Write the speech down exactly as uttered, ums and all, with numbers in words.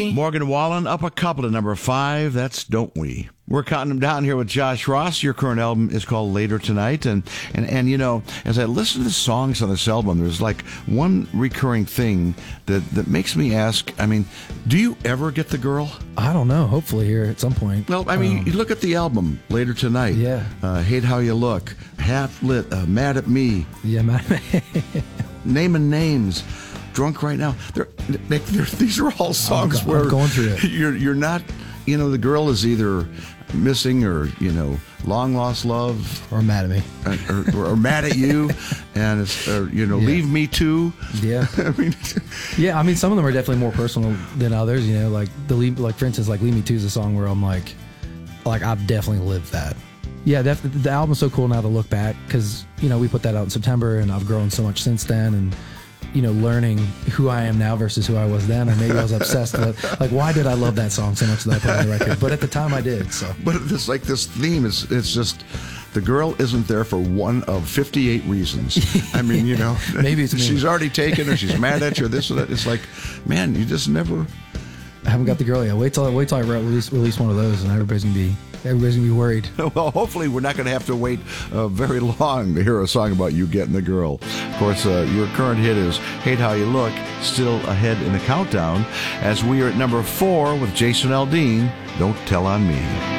me? Morgan Wallen up a couple to number five. That's Don't We. We're counting them down here with Josh Ross. Your current album is called Later Tonight. And, and, and you know, as I listen to the songs on this album, there's like one recurring thing that, that makes me ask, I mean, do you ever get the girl? I don't know. Hopefully here at some point. Well, I mean, Um, you look at the album, Later Tonight. Yeah. Uh, Hate How You Look. Half Lit. Uh, Mad at Me. Yeah, man. Naming Names. Drunk Right Now. They're, they, they're, these are all songs I'm go- where I'm going through it. you're you're not, you know, the girl is either missing or, you know, long lost love or mad at me. or, or, or mad at you, and it's or, you know, Yeah. leave me too. Yeah. I mean, Yeah, I mean, some of them are definitely more personal than others. You know, like the Leave- like for instance, like "Leave Me To" is a song where I'm like, like I've definitely lived that. Yeah, def- the album's so cool now to look back because you know we put that out in September, and I've grown so much since then, and you know, learning who I am now versus who I was then, and maybe I was obsessed with like why did I love that song so much that I put on the record? But at the time, I did. So, but it's like this theme is it's just. The girl isn't there for one of fifty-eight reasons. I mean, you know, Maybe it's me. she's already taken or she's mad at you or this or that. It's like, man, you just never. I haven't got the girl yet. Wait till I wait till I release release one of those, and everybody's gonna be everybody's gonna be worried. Well, hopefully we're not going to have to wait uh, very long to hear a song about you getting the girl. Of course, uh, your current hit is Hate How You Look, still ahead in the countdown, as we are at number four with Jason Aldean, Don't Tell On Me.